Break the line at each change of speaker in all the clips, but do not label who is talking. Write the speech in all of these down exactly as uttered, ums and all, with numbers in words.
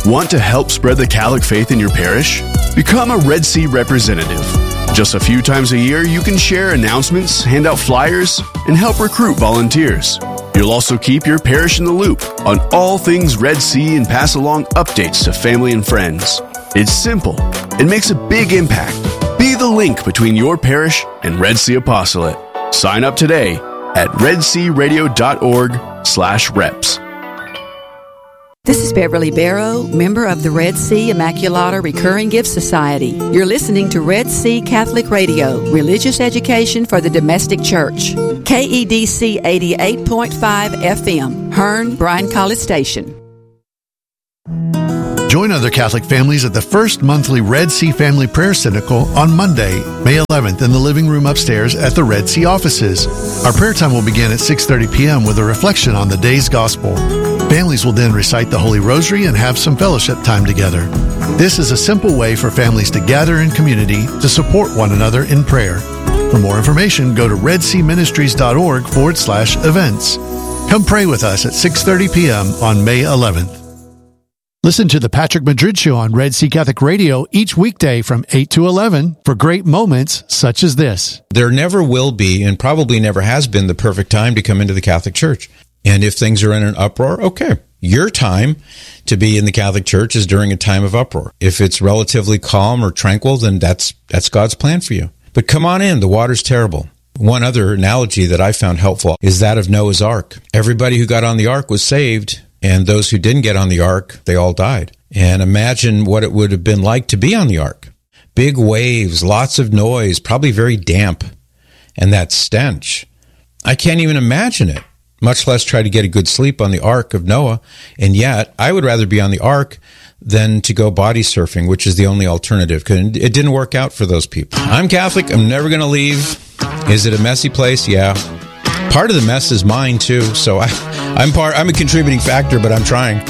Want to help spread the Catholic faith in your parish? Become a Red Sea representative. Just a few times a year, you can share announcements, hand out flyers, and help recruit volunteers. You'll also keep your parish in the loop on all things Red Sea and pass along updates to family and friends. It's simple. It makes a big impact. Be the link between your parish and Red Sea Apostolate. Sign up today at redsearadio.org slash reps.
This is Beverly Barrow, member of the Red Sea Immaculata Recurring Gift Society. You're listening to Red Sea Catholic Radio, religious education for the domestic church. K E D C eighty-eight point five F M, Hearn, Bryan College Station.
Join other Catholic families at the first monthly Red Sea Family Prayer Synodical on Monday, May eleventh in the living room upstairs at the Red Sea offices. Our prayer time will begin at six thirty p.m. with a reflection on the day's gospel. Families will then recite the Holy Rosary and have some fellowship time together. This is a simple way for families to gather in community to support one another in prayer. For more information, go to redseaministries.org forward slash events. Come pray with us at six thirty p.m. on May eleventh. Listen to the Patrick Madrid Show on Red Sea Catholic Radio each weekday from eight to eleven for great moments such as this.
There never will be, and probably never has been, the perfect time to come into the Catholic Church. And if things are in an uproar, okay. Your time to be in the Catholic Church is during a time of uproar. If it's relatively calm or tranquil, then that's that's God's plan for you. But come on in. The water's terrible. One other analogy that I found helpful is that of Noah's Ark. Everybody who got on the ark was saved, and those who didn't get on the ark, they all died. And imagine what it would have been like to be on the ark. Big waves, lots of noise, probably very damp, and that stench. I can't even imagine it, much less try to get a good sleep on the Ark of Noah. And yet, I would rather be on the Ark than to go body surfing, which is the only alternative, because it didn't work out for those people. I'm Catholic. I'm never going to leave. Is it a messy place? Yeah. Part of the mess is mine, too, so I, I'm part. I'm a contributing factor, but I'm trying.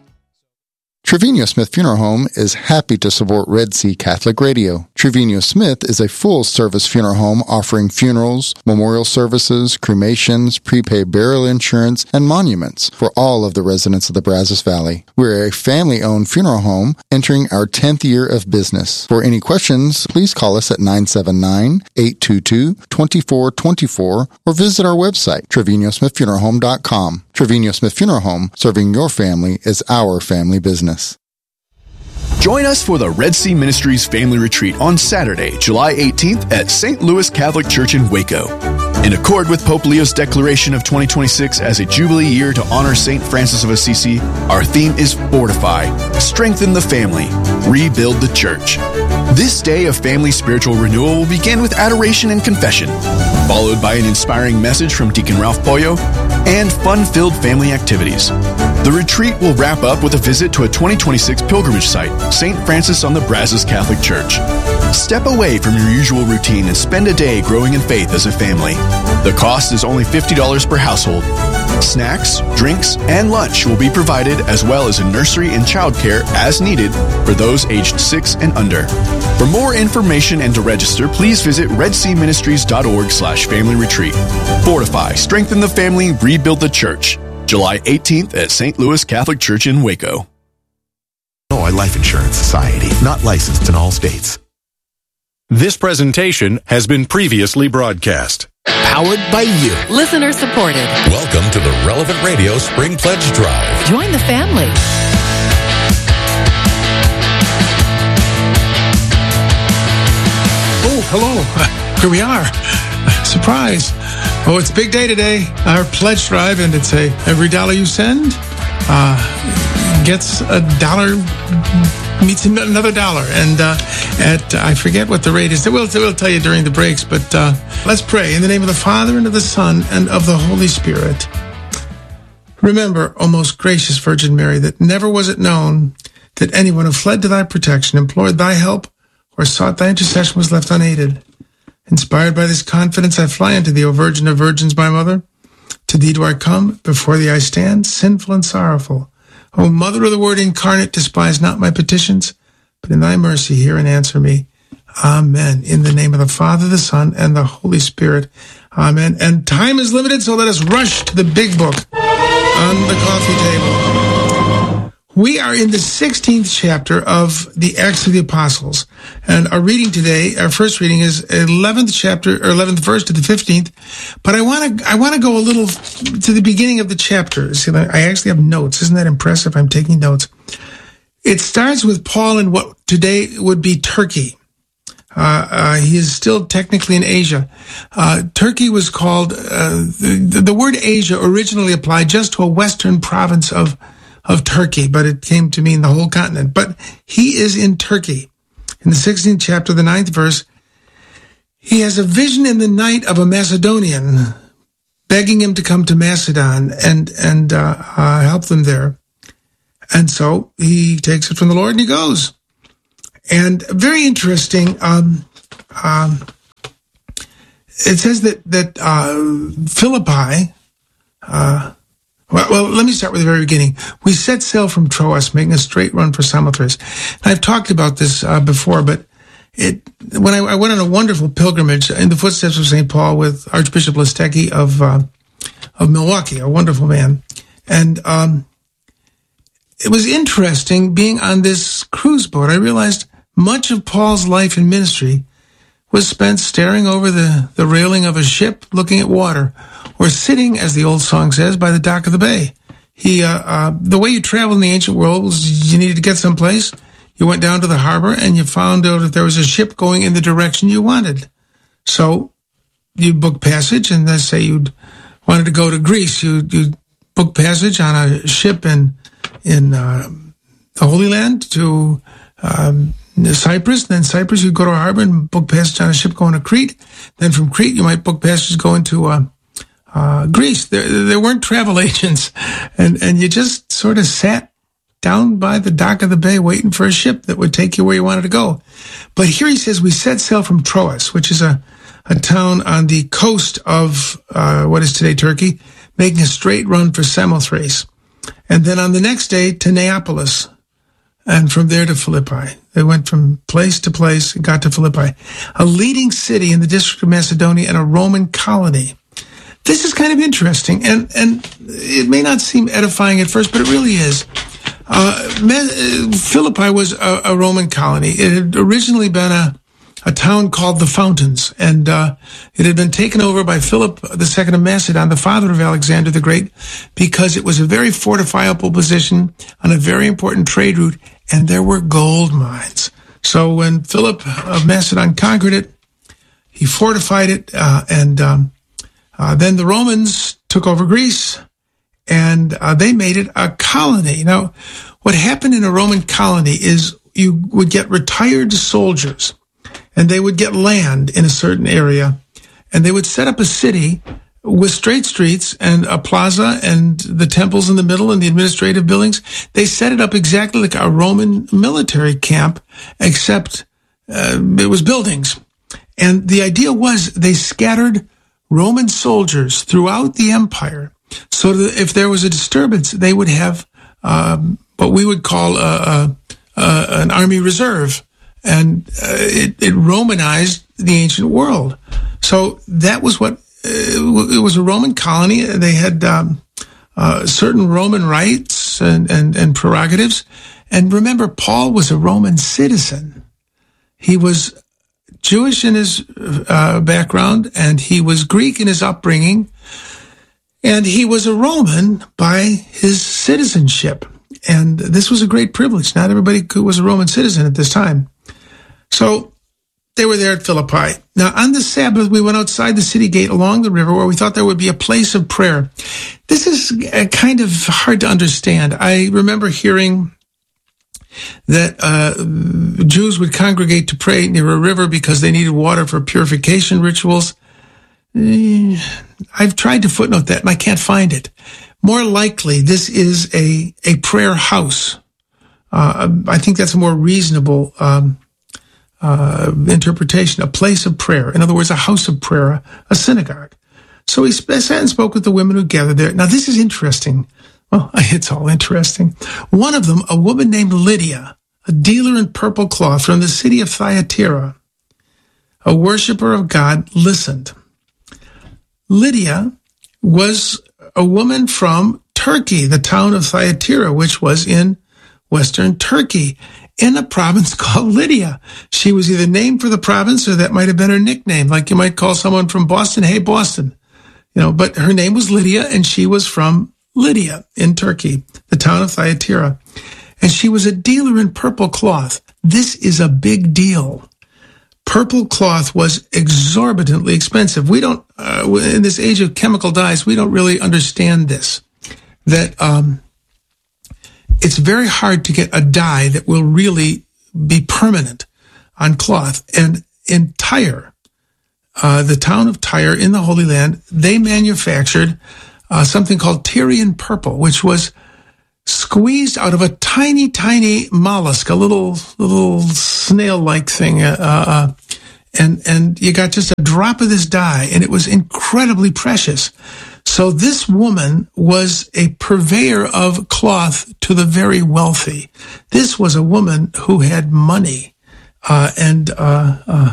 Trevino Smith Funeral Home is happy to support Red Sea Catholic Radio. Trevino Smith is a full-service funeral home offering funerals, memorial services, cremations, prepaid burial insurance, and monuments for all of the residents of the Brazos Valley. We're a family-owned funeral home entering our tenth year of business. For any questions, please call us at nine seven nine, eight two two, two four two four or visit our website, trevino smith funeral home dot com. Trevino Smith Funeral Home, serving your family is our family business.
Join us for the Red Sea Ministries Family Retreat on Saturday, July eighteenth at Saint Louis Catholic Church in Waco. In accord with Pope Leo's declaration of twenty twenty-six as a Jubilee year to honor Saint Francis of Assisi, our theme is Fortify, Strengthen the Family, Rebuild the Church. This day of family spiritual renewal will begin with adoration and confession, followed by an inspiring message from Deacon Ralph Pollo, and fun-filled family activities. The retreat will wrap up with a visit to a twenty twenty-six pilgrimage site, Saint Francis on the Brazos Catholic Church. Step away from your usual routine and spend a day growing in faith as a family. The cost is only fifty dollars per household. Snacks, drinks, and lunch will be provided, as well as a nursery and childcare as needed for those aged six and under. For more information and to register, please visit redseaministries.org slash family retreat. Fortify, strengthen the family, rebuild the church. July eighteenth at Saint Louis Catholic Church in Waco.
Illinois Life Insurance Society, not licensed in all states.
This presentation has been previously broadcast.
Powered by you.
Listener supported.
Welcome to the Relevant Radio Spring Pledge Drive.
Join the family.
Oh, hello. Here we are. Surprise. Oh, it's a big day today. Our pledge drive, and it's a every dollar you send uh, gets a dollar, meets another dollar. And uh, at, I forget what the rate is. We'll, we'll tell you during the breaks, but uh, let's pray. In the name of the Father, and of the Son, and of the Holy Spirit. Remember, O most gracious Virgin Mary, that never was it known that anyone who fled to thy protection, implored thy help, or sought thy intercession was left unaided. Inspired by this confidence, I fly unto thee, O Virgin of Virgins, my mother. To thee do I come, before thee I stand, sinful and sorrowful. O Mother of the Word incarnate, despise not my petitions, but in thy mercy hear and answer me. Amen. In the name of the Father, the Son, and the Holy Spirit. Amen. And time is limited, so let us rush to the big book on the coffee table. We are in the sixteenth chapter of the Acts of the Apostles. And our reading today, our first reading is eleventh chapter, or eleventh verse to the fifteenth. But I want to, I want to go a little to the beginning of the chapter. See, I actually have notes. Isn't that impressive? I'm taking notes. It starts with Paul in what today would be Turkey. Uh, uh, he is still technically in Asia. Uh, Turkey was called, uh, the, the word Asia originally applied just to a western province of, of Turkey, but it came to mean the whole continent. But he is in Turkey. In the sixteenth chapter, the ninth verse, he has a vision in the night of a Macedonian begging him to come to Macedon and, and, uh, uh help them there. And so he takes it from the Lord and he goes. And very interesting, um, um, it says that, that uh, Philippi, uh, well, well, let me start with the very beginning. We set sail from Troas, making a straight run for Samothrace. And I've talked about this uh, before, but it when I, I went on a wonderful pilgrimage in the footsteps of Saint Paul with Archbishop Listecki of, uh, of Milwaukee, a wonderful man. And um it was interesting being on this cruise boat. I realized much of Paul's life and ministry was spent staring over the, the railing of a ship, looking at water, or sitting, as the old song says, by the dock of the bay. He, uh, uh, the way you traveled in the ancient world was you needed to get someplace. You went down to the harbor and you found out if there was a ship going in the direction you wanted. So you booked passage, and let's say you'd wanted to go to Greece. You you booked passage on a ship in in uh, the Holy Land to um, Cyprus. Then Cyprus, you'd go to a harbor and book passage on a ship going to Crete. Then from Crete, you might book passage going to uh, uh, Greece. There, there weren't travel agents, and and you just sort of sat down by the dock of the bay waiting for a ship that would take you where you wanted to go. But here he says we set sail from Troas, which is a, a town on the coast of uh, what is today Turkey, making a straight run for Samothrace. And then on the next day to Neapolis, and from there to Philippi. They went from place to place and got to Philippi, a leading city in the district of Macedonia and a Roman colony. This is kind of interesting, and, and it may not seem edifying at first, but it really is. Uh, Philippi was a, a Roman colony. It had originally been a a town called the Fountains, and uh, it had been taken over by Philip the Second of Macedon, the father of Alexander the Great, because it was a very fortifiable position on a very important trade route, and there were gold mines. So when Philip of Macedon conquered it, he fortified it, uh, and um, uh, then the Romans took over Greece, and uh, they made it a colony. Now, what happened in a Roman colony is you would get retired soldiers, and they would get land in a certain area, and they would set up a city with straight streets and a plaza and the temples in the middle and the administrative buildings. They set it up exactly like a Roman military camp, except uh, it was buildings. And the idea was they scattered Roman soldiers throughout the empire so that if there was a disturbance, they would have um, what we would call a, a, a, an army reserve. And uh, it, it Romanized the ancient world. So that was what, uh, it was a Roman colony. They had um, uh, certain Roman rights and, and, and prerogatives. And remember, Paul was a Roman citizen. He was Jewish in his uh, background, and he was Greek in his upbringing, and he was a Roman by his citizenship. And this was a great privilege. Not everybody was a Roman citizen at this time. So they were there at Philippi. Now, on the Sabbath, we went outside the city gate along the river where we thought there would be a place of prayer. This is kind of hard to understand. I remember hearing that uh, Jews would congregate to pray near a river because they needed water for purification rituals. I've tried to footnote that, and I can't find it. More likely, this is a, a prayer house. Uh, I think that's a more reasonable um Uh, interpretation, a place of prayer. In other words, a house of prayer, a synagogue. So he sat and spoke with the women who gathered there. Now, this is interesting. Well, it's all interesting. One of them, a woman named Lydia, a dealer in purple cloth from the city of Thyatira, a worshiper of God, listened. Lydia was a woman from Turkey, the town of Thyatira, which was in southwestern Turkey in a province called Lydia. She was either named for the province or that might have been her nickname. Like you might call someone from Boston, hey, Boston. You know, but her name was Lydia, and she was from Lydia in Turkey, the town of Thyatira. And she was a dealer in purple cloth. This is a big deal. Purple cloth was exorbitantly expensive. We don't, uh, in this age of chemical dyes, we don't really understand this. That um, it's very hard to get a dye that will really be permanent on cloth. And in Tyre, uh, the town of Tyre in the Holy Land, they manufactured uh, something called Tyrian purple, which was squeezed out of a tiny, tiny mollusk, a little, little snail-like thing, uh, uh, and and you got just a drop of this dye, and it was incredibly precious. So this woman was a purveyor of cloth to the very wealthy. This was a woman who had money, uh, and uh, uh,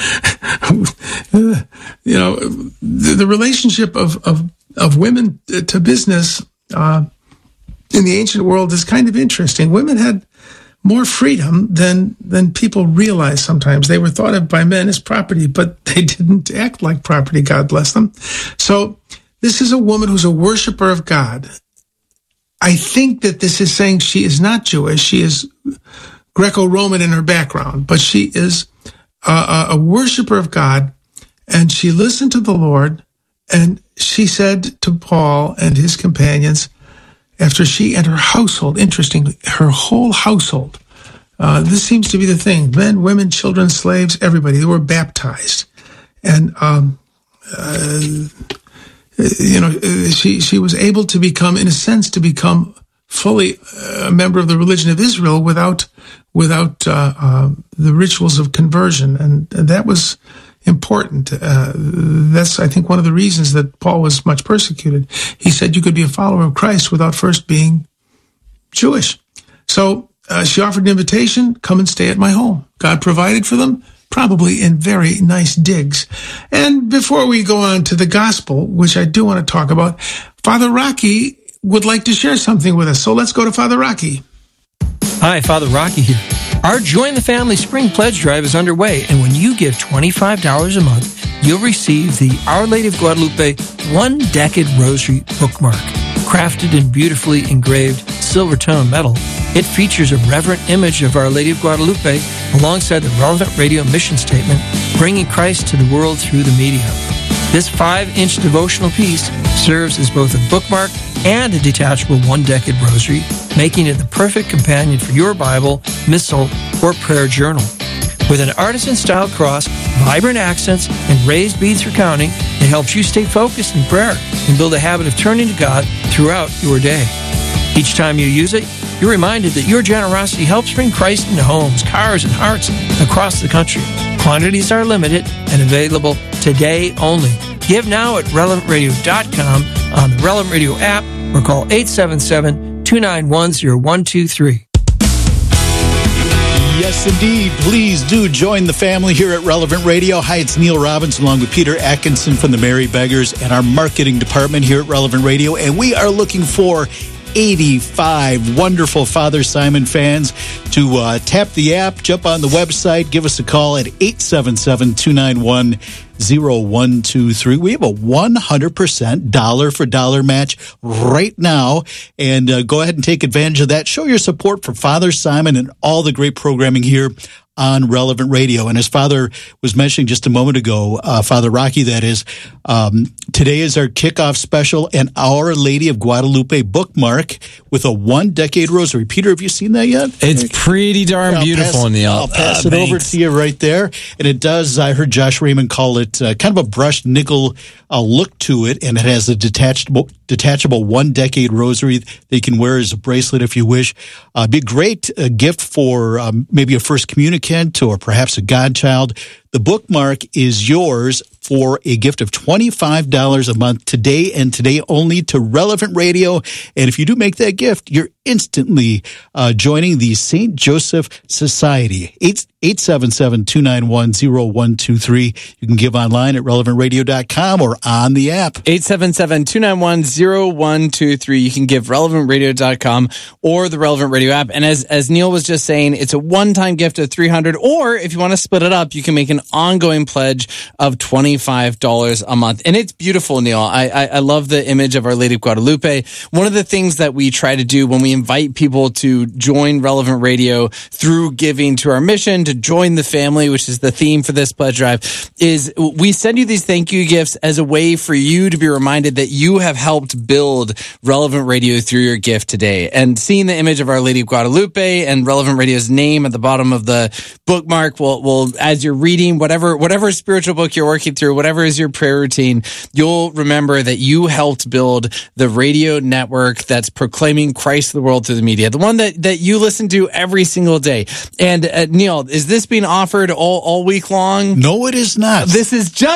you know, the, the relationship of of of women to business. Uh, In the ancient world is kind of interesting. Women had more freedom than than people realize sometimes. They were thought of by men as property, but they didn't act like property, God bless them. So this is a woman who's a worshiper of God. I think that this is saying she is not Jewish. She is Greco-Roman in her background, but she is a, a worshiper of God, and she listened to the Lord, and she said to Paul and his companions, after she and her household, interestingly, her whole household, uh, this seems to be the thing, men, women, children, slaves, everybody, they were baptized. And, um, uh, you know, she, she was able to become, in a sense, to become fully a member of the religion of Israel without, without, uh, uh, the rituals of conversion. And, and that was important. Uh, that's, I think, one of the reasons that Paul was much persecuted. He said you could be a follower of Christ without first being Jewish. So uh, she offered an invitation, come and stay at my home. God provided for them, probably in very nice digs. And before we go on to the gospel, which I do want to talk about, Father Rocky would like to share something with us. So let's go to Father Rocky.
Hi, Father Rocky here. Our Join the Family Spring Pledge Drive is underway, and when you give twenty-five dollars a month, you'll receive the Our Lady of Guadalupe One Decade Rosary bookmark. Crafted in beautifully engraved silver tone metal, it features a reverent image of Our Lady of Guadalupe alongside the relevant radio mission statement, bringing Christ to the world through the media. This five-inch devotional piece serves as both a bookmark and a detachable one-decade rosary, making it the perfect companion for your Bible, missal, or prayer journal. With an artisan-style cross, vibrant accents, and raised beads for counting, it helps you stay focused in prayer and build a habit of turning to God throughout your day. Each time you use it, you're reminded that your generosity helps bring Christ into homes, cars, and hearts across the country. Quantities are limited and available today only. Give now at relevant radio dot com, on the Relevant Radio app, or call eight seven seven, two nine one, zero one two three.
Yes, indeed. Please do join the family here at Relevant Radio. Hi, it's Neil Robbins along with Peter Atkinson from the Merry Beggars and our marketing department here at Relevant Radio. And we are looking for eighty-five wonderful Father Simon fans to uh, tap the app, jump on the website, give us a call at eight seven seven, two nine one, zero one two three. We have a one hundred percent dollar for dollar match right now, and uh, go ahead and take advantage of that. Show your support for Father Simon and all the great programming here on Relevant Radio. And as Father was mentioning just a moment ago, uh, Father Rocky, that is, um, today is our kickoff special and Our Lady of Guadalupe bookmark with a one-decade rosary. Peter, have you seen that yet?
It's pretty darn
I'll
beautiful,
pass,
Neil.
I'll pass
uh,
it
thanks.
over to you right there. And it does, I heard Josh Raymond call it uh, kind of a brushed nickel uh, look to it, and it has a detachable, detachable one-decade rosary that you can wear as a bracelet if you wish. Uh, be a great uh, gift for um, maybe a first communicant or perhaps a godchild The bookmark is yours for a gift of twenty-five dollars a month today and today only to Relevant Radio. And if you do make that gift, you're instantly uh, joining the Saint Joseph Society. eight seven seven, two nine one, zero one two three. You can give online at relevant radio dot com or on the app.
eight seven seven, two nine one, zero one two three. You can give relevant radio dot com or the Relevant Radio app. And as, as Neil was just saying, it's a one-time gift of three hundred dollars, or if you want to split it up, you can make an ongoing pledge of twenty-five dollars a month. And it's beautiful, Neil. I, I, I love the image of Our Lady of Guadalupe. One of the things that we try to do when we invite people to join Relevant Radio through giving to our mission, to join the family, which is the theme for this pledge drive, is we send you these thank you gifts as a way for you to be reminded that you have helped build Relevant Radio through your gift today. And seeing the image of Our Lady of Guadalupe and Relevant Radio's name at the bottom of the bookmark will, will as you're reading whatever whatever spiritual book you're working through, whatever is your prayer routine, you'll remember that you helped build the radio network that's proclaiming Christ to the world through the media, the one that, that you listen to every single day. And uh, Neil, is this being offered all, all week long?
No, it is not.
This is just